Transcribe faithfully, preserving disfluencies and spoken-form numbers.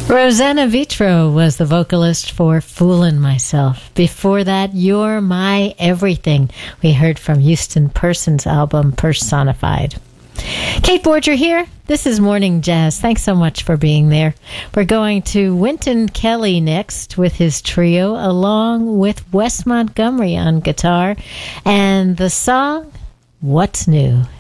Rosanna Vitro was the vocalist for Foolin' Myself. Before that, You're My Everything. We heard from Houston Person's album, Personified. Kate Borger here. This is Morning Jazz. Thanks so much for being there. We're going to Wynton Kelly next with his trio, along with Wes Montgomery on guitar, and the song, What's New?